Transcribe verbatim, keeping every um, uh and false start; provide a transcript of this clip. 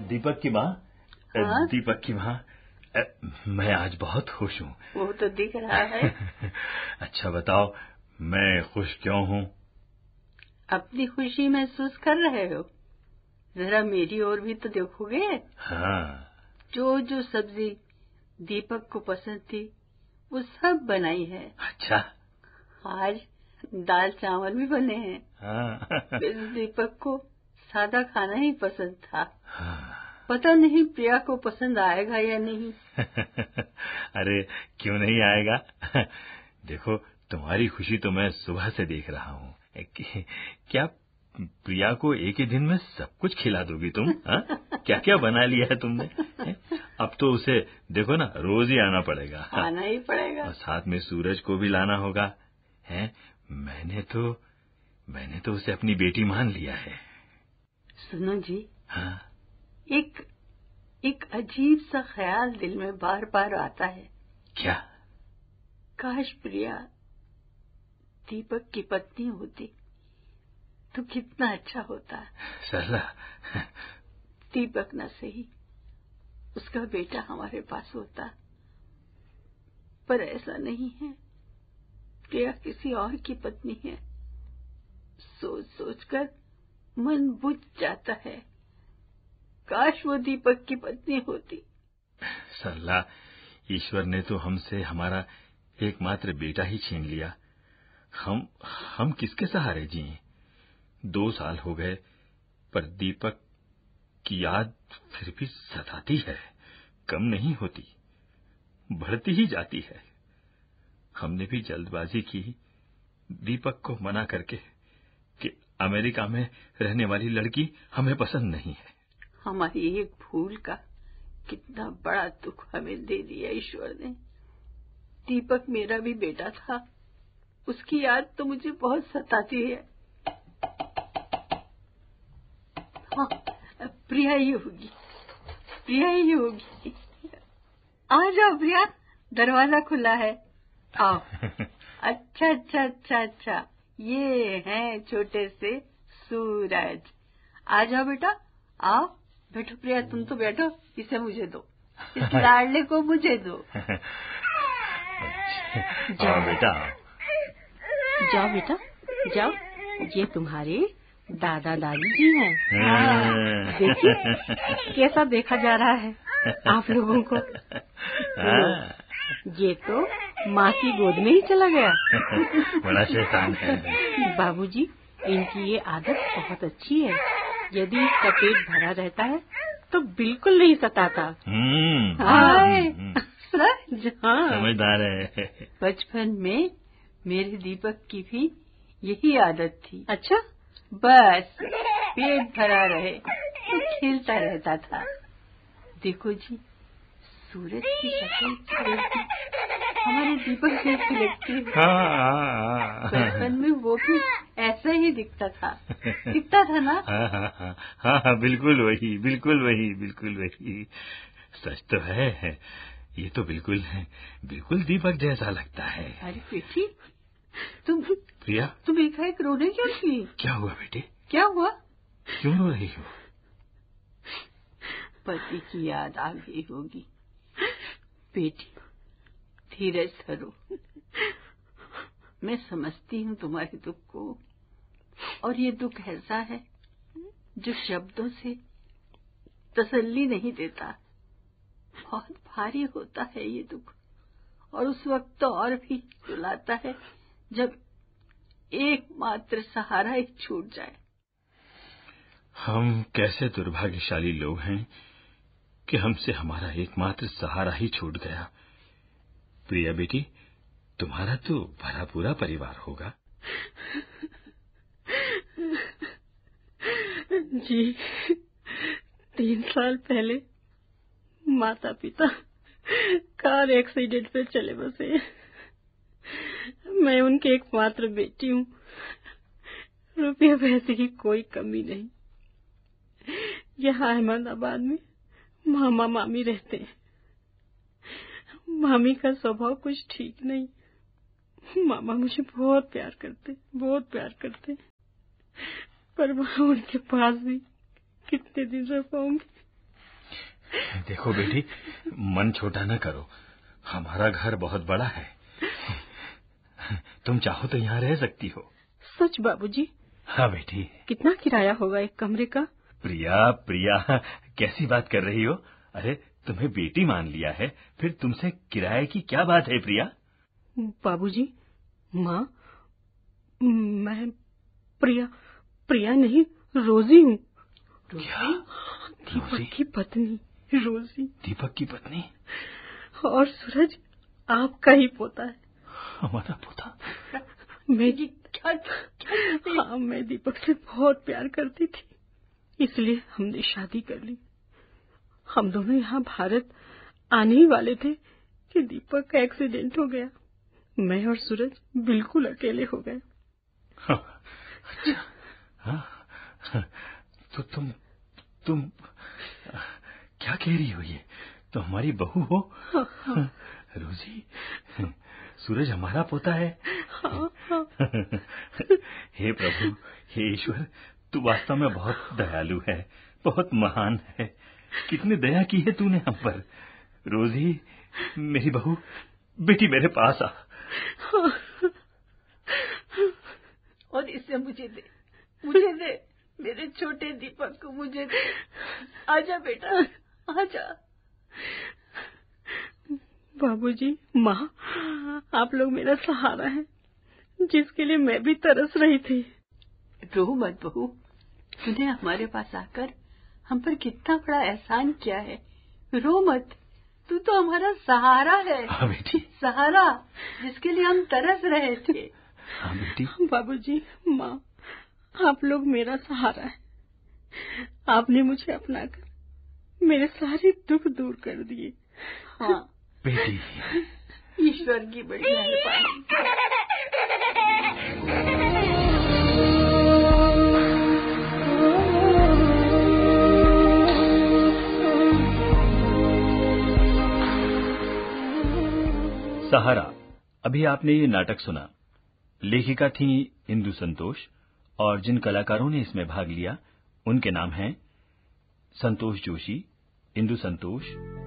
दीपक की माँ। हाँ? दीपक की माँ, मैं आज बहुत खुश हूँ। वो तो दिख रहा है। अच्छा बताओ, मैं खुश क्यों हूँ? अपनी खुशी महसूस कर रहे हो? जरा मेरी ओर भी तो देखोगे। हाँ। जो जो सब्जी दीपक को पसंद थी वो सब बनाई है। अच्छा। आज दाल चावल भी बने हैं। हाँ। फिर दीपक को सादा खाना ही पसंद था। हाँ। पता नहीं प्रिया को पसंद आएगा या नहीं। अरे क्यों नहीं आएगा? देखो, तुम्हारी खुशी तो मैं सुबह से देख रहा हूँ। क्या प्रिया को एक ही दिन में सब कुछ खिला दोगी तुम? क्या क्या बना लिया है तुमने? अब तो उसे देखो ना, रोज ही आना पड़ेगा। आना ही पड़ेगा। और साथ में सूरज को भी लाना होगा। हैं? मैंने तो मैंने तो उसे अपनी बेटी मान लिया है। सुनो जी। हाँ? एक एक अजीब सा ख्याल दिल में बार बार आता है। क्या? काश प्रिया दीपक की पत्नी होती तो कितना अच्छा होता। सरला। दीपक न सही, उसका बेटा हमारे पास होता, पर ऐसा नहीं है। प्रिया किसी और की पत्नी है। सोच सोचकर मन बुझ जाता है। काश वो दीपक की पत्नी होती। सरला, ईश्वर ने तो हमसे हमारा एकमात्र बेटा ही छीन लिया। हम हम किसके सहारे जिए? दो साल हो गए, पर दीपक की याद फिर भी सताती है, कम नहीं होती, बढ़ती ही जाती है। हमने भी जल्दबाजी की दीपक को मना करके कि अमेरिका में रहने वाली लड़की हमें पसंद नहीं है। हमारी एक भूल का कितना बड़ा दुख हमें दे दिया ईश्वर ने। दीपक मेरा भी बेटा था, उसकी याद तो मुझे बहुत सताती है। हाँ, प्रिया ही होगी, प्रिया ही होगी। आ जाओ प्रिया, दरवाजा खुला है, आओ। अच्छा अच्छा अच्छा अच्छा, ये हैं छोटे से सूरज। आ जाओ बेटा, आओ। बैठो प्रिया, तुम तो बैठो, इसे मुझे दो, इस लाडले को मुझे दो। जाओ बेटा, जाओ बेटा, जाओ। ये तुम्हारे दादा दादी जी हैं। देखिए कैसा देखा जा रहा है आप लोगों को। ये तो माँ की गोद में ही चला गया। बड़ा शैतान है। बाबूजी, इनकी ये आदत बहुत अच्छी है। यदि इसका पेट भरा रहता है तो बिल्कुल नहीं सताता। समझदार है। बचपन में मेरे दीपक की भी यही आदत थी। अच्छा? बस पेट भरा रहे तो खेलता रहता था। देखो जी, सूरज की शक्ल हमारे दीपक जैसी लगती है। बचपन में वो भी ऐसा ही दिखता था, दिखता था ना? हाँ हाँ हाँ हाँ हाँ, बिल्कुल वही, बिल्कुल वही, बिल्कुल वही। सच तो है, ये तो बिल्कुल है, बिल्कुल दीपक जैसा लगता है। अरे बेटी, तुम प्रिया, तुम एकाएक रोने क्यों लगी? क्या हुआ बेटे? क्या हुआ? क्यों रो रही हो? पति की याद आ गई होगी। बेटी, धीरज धरो। मैं समझती हूँ तुम्हारे दुख को, और ये दुख ऐसा है जो शब्दों से तसल्ली नहीं देता। बहुत भारी होता है ये दुख, और उस वक्त तो और भी रुलाता है जब एकमात्र सहारा ही छूट जाए। हम कैसे दुर्भाग्यशाली लोग हैं कि हमसे हमारा एकमात्र सहारा ही छूट गया। प्रिया बेटी, तुम्हारा तो भरा पूरा परिवार होगा। जी, तीन साल पहले माता पिता कार एक्सीडेंट में चले बसे। मैं उनकी एकमात्र बेटी हूँ। रुपये पैसे की कोई कमी नहीं। यहाँ अहमदाबाद में मामा मामी रहते हैं। मामी का स्वभाव कुछ ठीक नहीं। मामा मुझे बहुत प्यार करते, बहुत प्यार करते, पर वहाँ उनके पास भी कितने दिन रह पाऊंगी। देखो बेटी, मन छोटा न करो, हमारा घर बहुत बड़ा है, तुम चाहो तो यहाँ रह सकती हो। सच बाबूजी? हाँ बेटी। कितना किराया होगा एक कमरे का? प्रिया प्रिया, कैसी बात कर रही हो? अरे तुम्हें बेटी मान लिया है, फिर तुमसे किराए की क्या बात है प्रिया? बाबूजी, माँ, मैं प्रिया प्रिया नहीं, रोजी हूँ। क्या? दीपक की पत्नी रोजी। दीपक की पत्नी? और सूरज आपका ही पोता है। हमारा पोता? मैं क्या, क्या हाँ, मैं दीपक से बहुत प्यार करती थी, इसलिए हमने शादी कर ली। हम दोनों यहाँ भारत आने ही वाले थे कि दीपक का एक्सीडेंट हो गया। मैं और सूरज बिल्कुल अकेले हो गए। हाँ, अच्छा, हाँ, तो तुम तुम क्या कह रही हो? ये तो हमारी बहू हो। हाँ, हाँ। रोजी, सूरज हमारा पोता है। हाँ, हाँ। हे प्रभु, हे ईश्वर, तू वास्तव में बहुत दयालु है, बहुत महान है। कितनी दया की है तूने हम पर। रोजी, मेरी बहू, बेटी मेरे पास आ। और इसे मुझे दे, मुझे दे, मेरे छोटे दीपक को मुझे दे। आजा बेटा, आजा। बाबूजी, माँ, आप लोग मेरा सहारा है, जिसके लिए मैं भी तरस रही थी। रो मत बहू, तूने हमारे पास आकर हम पर कितना बड़ा एहसान किया है। रो मत, तू तो हमारा सहारा है। हाँ बेटी, सहारा जिसके लिए हम तरस रहे थे। हाँ बेटी। बाबूजी, माँ, आप लोग मेरा सहारा है। आपने मुझे अपनाकर मेरे सारे दुख दूर कर दिए। हाँ बेटी, ईश्वर की बड़ी मेहरबानी। सहारा। अभी आपने ये नाटक सुना। लेखिका थी इंदु संतोष, और जिन कलाकारों ने इसमें भाग लिया उनके नाम हैं संतोष जोशी, इंदु संतोष,